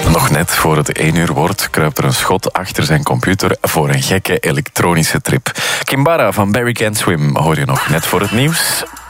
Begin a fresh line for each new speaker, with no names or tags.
Nog net voor het 1 uur wordt, kruipt er een schot achter zijn computer voor een gekke elektronische trip. Kimbara van Barry Can't Swim hoor je nog net voor het nieuws.